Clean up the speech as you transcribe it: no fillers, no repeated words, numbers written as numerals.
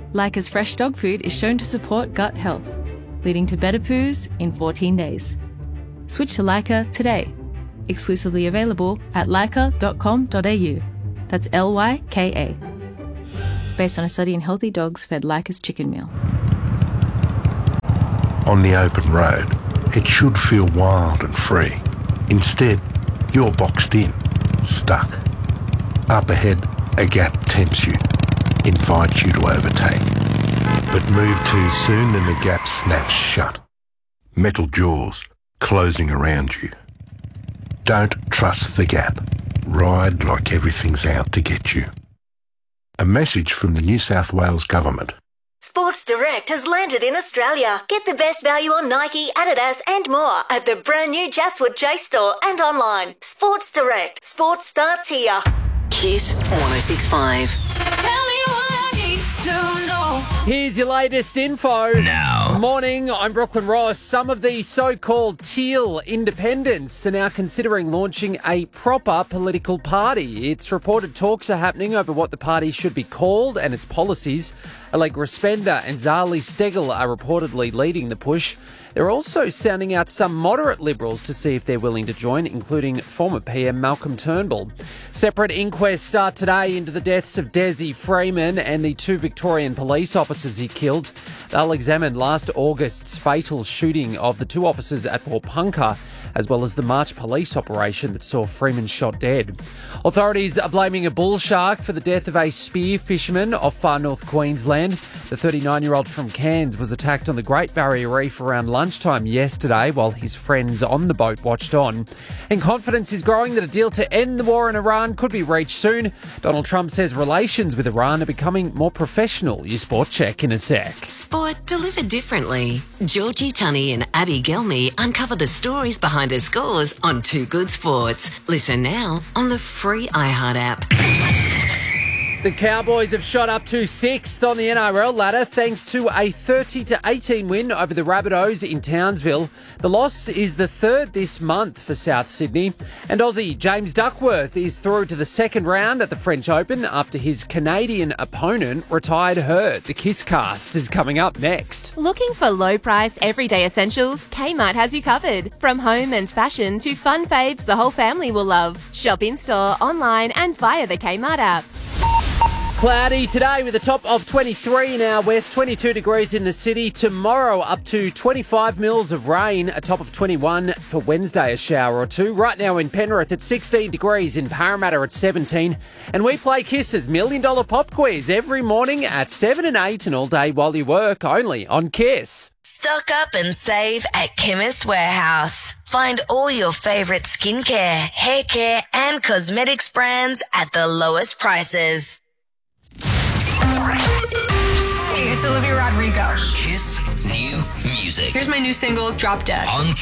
Leica's fresh dog food is shown to support gut health, leading to better poos in 14 days. Switch to Leica today. Exclusively available at leica.com.au. That's Lyka. Based on a study in healthy dogs fed Leica's chicken meal. On the open road, it should feel wild and free. Instead, you're boxed in, stuck. Up ahead, a gap tempts you, invites you to overtake. But move too soon and the gap snaps shut. Metal jaws closing around you. Don't trust the gap. Ride like everything's out to get you. A message from the New South Wales Government. Sports Direct has landed in Australia. Get the best value on Nike, Adidas and more at the brand new Chatswood Chase store and online. Sports Direct. Sports starts here. Kiss 106.5. Tell me what I need to know. Here's your latest info. Now. Morning, I'm Brooklyn Ross. Some of the so-called teal independents are now considering launching a proper political party. It's reported talks are happening over what the party should be called and its policies. Allegra Spender and Zali Steggall are reportedly leading the push. They're also sounding out some moderate Liberals to see if they're willing to join, including former PM Malcolm Turnbull. Separate inquests start today into the deaths of Desi Freeman and the 2 Victorian police officers he killed. They'll examine last August's fatal shooting of the 2 officers at Warpunka, as well as the March police operation that saw Freeman shot dead. Authorities are blaming a bull shark for the death of a spear fisherman off far north Queensland. The 39-year-old from Cairns was attacked on the Great Barrier Reef around lunchtime yesterday while his friends on the boat watched on. And confidence is growing that a deal to end the war in Iran could be reached soon. Donald Trump says relations with Iran are becoming more professional. Your sport check in a sec. Sport delivered differently. Georgie Tunney and Abby Gelmy uncover the stories behind the scores on Too Good Sports. Listen now on the free iHeart app. The Cowboys have shot up to 6th on the NRL ladder thanks to a 30-18 win over the Rabbitohs in Townsville. The loss is the 3rd this month for South Sydney. And Aussie James Duckworth is through to the second round at the French Open after his Canadian opponent retired hurt. The Kiss Cast is coming up next. Looking for low-price, everyday essentials? Kmart has you covered. From home and fashion to fun faves the whole family will love. Shop in-store, online and via the Kmart app. Cloudy today with a top of 23 in our west, 22 degrees in the city. Tomorrow up to 25 mils of rain, a top of 21 for Wednesday, a shower or two. Right now in Penrith at 16 degrees, in Parramatta at 17. And we play Kiss's $1 Million Pop Quiz every morning at 7 and 8 and all day while you work, only on Kiss. Stock up and save at Chemist Warehouse. Find all your favourite skincare, hair care and cosmetics brands at the lowest prices. Hey, it's Olivia Rodrigo. Kiss new music. Here's my new single, Drop Dead. On